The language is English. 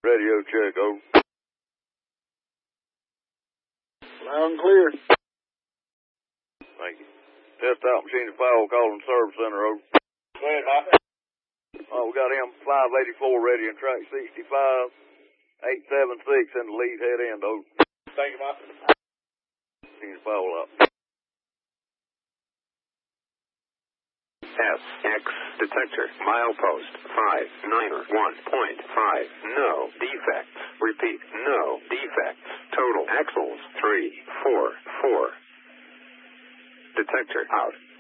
Radio check, over. Loud and clear. Thank you. Test out machine at Powell calling service center, over. Go ahead, Mike. Oh, we got M584 ready in track 65, 876 in the lead head end, over. Thank you, Mike. Machine at Powell up. SX detector, milepost 591.5, no defects. Repeat, no defects. Total axles 344. Detector out.